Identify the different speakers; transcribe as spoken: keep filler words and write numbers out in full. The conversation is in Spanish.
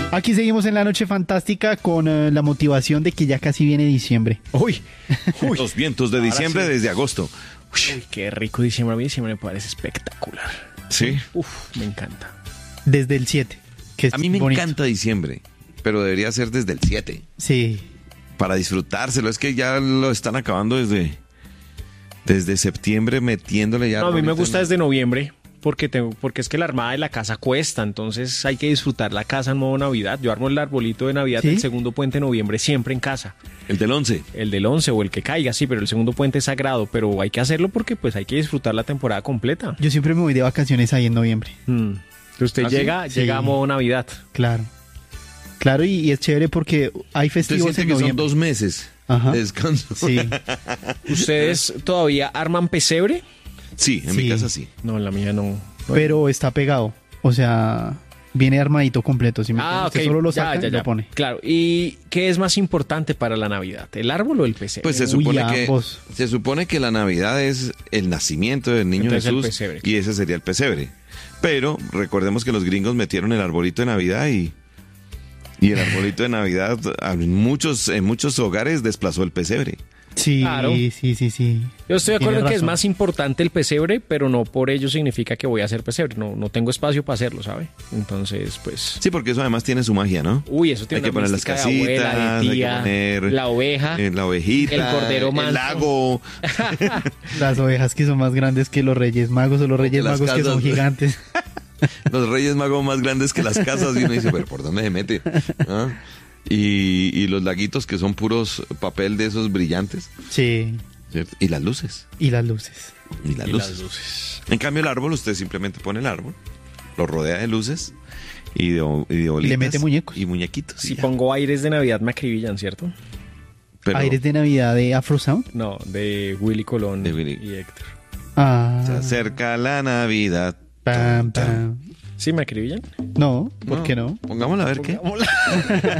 Speaker 1: Aquí seguimos en la noche fantástica con uh, la motivación de que ya casi viene diciembre.
Speaker 2: Uy, uy.
Speaker 3: Los vientos de diciembre
Speaker 2: sí.
Speaker 3: desde agosto.
Speaker 2: Uy, qué rico diciembre. A mí diciembre me parece espectacular.
Speaker 3: Sí.
Speaker 2: Uf, me encanta.
Speaker 1: Desde el siete, que es
Speaker 3: A mí me
Speaker 1: bonito.
Speaker 3: encanta diciembre, pero debería ser desde el siete.
Speaker 1: Sí.
Speaker 3: Para disfrutárselo. Es que ya lo están acabando desde, desde septiembre, metiéndole ya.
Speaker 2: No, a mí me
Speaker 3: arbolito
Speaker 2: gusta
Speaker 3: en-
Speaker 2: desde noviembre. Porque, tengo, porque es que la armada de la casa cuesta, entonces hay que disfrutar la casa en modo Navidad. Yo armo el arbolito de Navidad
Speaker 1: ¿Sí?
Speaker 2: el segundo puente de noviembre siempre en casa.
Speaker 3: El del once.
Speaker 2: El del once o el que caiga, sí, pero el segundo puente es sagrado. Pero hay que hacerlo porque pues hay que disfrutar la temporada completa.
Speaker 1: Yo siempre me voy de vacaciones ahí en noviembre.
Speaker 2: Mm. Usted
Speaker 3: ¿Ah, sí?
Speaker 2: llega,
Speaker 1: Sí.
Speaker 2: llega a modo Navidad.
Speaker 1: Claro. Claro, y, y es chévere porque hay
Speaker 3: Usted
Speaker 1: festivos
Speaker 3: siente
Speaker 1: en
Speaker 3: que son
Speaker 1: noviembre.
Speaker 3: dos meses
Speaker 1: Ajá.
Speaker 3: de descanso.
Speaker 1: Sí.
Speaker 2: ¿Ustedes todavía arman pesebre?
Speaker 3: Sí, en
Speaker 1: Sí.
Speaker 3: mi casa sí.
Speaker 2: No, en la mía no.
Speaker 1: Pero está pegado. O sea, viene armadito completo. Si me
Speaker 2: Ah,
Speaker 1: entiendes?
Speaker 2: ok.
Speaker 1: Usted solo lo
Speaker 2: Ya,
Speaker 1: saca
Speaker 2: ya,
Speaker 1: y
Speaker 2: ya.
Speaker 1: lo pone.
Speaker 2: Claro. ¿Y qué es más importante para la Navidad? ¿El árbol o el pesebre?
Speaker 3: Pues se
Speaker 1: Uy,
Speaker 3: supone que
Speaker 1: ambos.
Speaker 3: se supone que la Navidad es el nacimiento del niño
Speaker 2: Entonces, el
Speaker 3: Jesús
Speaker 2: pesebre.
Speaker 3: y ese sería el pesebre. Pero recordemos que los gringos metieron el arbolito de Navidad y y el arbolito de Navidad en muchos en muchos hogares desplazó el pesebre.
Speaker 1: Sí,
Speaker 2: Claro.
Speaker 1: sí, sí, sí.
Speaker 2: Yo estoy de acuerdo en
Speaker 1: Tiene
Speaker 2: que es
Speaker 1: razón.
Speaker 2: más importante el pesebre, pero no por ello significa que voy a hacer pesebre. No, no tengo espacio para hacerlo, ¿sabe? Entonces, pues...
Speaker 3: Sí, porque eso además tiene su magia, ¿no?
Speaker 2: Uy, eso tiene
Speaker 3: Hay que
Speaker 2: una
Speaker 3: poner las
Speaker 2: mística de abuela,
Speaker 3: casitas,
Speaker 2: de
Speaker 3: hay que
Speaker 2: tía,
Speaker 3: poner
Speaker 2: la oveja.
Speaker 3: eh, la ovejita,
Speaker 2: el cordero manso.
Speaker 3: el lago.
Speaker 1: Las ovejas que son más grandes que los Reyes Magos o los Reyes
Speaker 3: las
Speaker 1: Magos que son
Speaker 3: casas.
Speaker 1: gigantes.
Speaker 3: Los Reyes Magos más grandes que las casas y uno dice, pero ¿por dónde se mete? ¿Ah? Y, y los laguitos que son puros papel de esos brillantes,
Speaker 1: Sí.
Speaker 3: ¿cierto? Y las luces.
Speaker 1: Y las luces.
Speaker 3: Y las
Speaker 2: Y
Speaker 3: luces.
Speaker 2: las luces.
Speaker 3: En cambio el árbol, usted simplemente pone el árbol, lo rodea de luces y de, o- y de bolitas.
Speaker 1: le mete muñecos.
Speaker 3: Y muñequitos. y
Speaker 2: Si
Speaker 3: ya.
Speaker 2: pongo aires de Navidad me acribillan, ¿cierto?
Speaker 3: Pero
Speaker 1: Aires de Navidad de Afro Sound.
Speaker 2: No, de Willy Colón
Speaker 3: De Willy.
Speaker 2: y Héctor.
Speaker 1: Ah.
Speaker 3: se acerca la Navidad.
Speaker 1: Pam, pam.
Speaker 2: ¿Sí me acribillan?
Speaker 1: No, ¿por
Speaker 3: No,
Speaker 1: qué no?
Speaker 3: Pongámosla a ver qué.
Speaker 2: Pongámosla.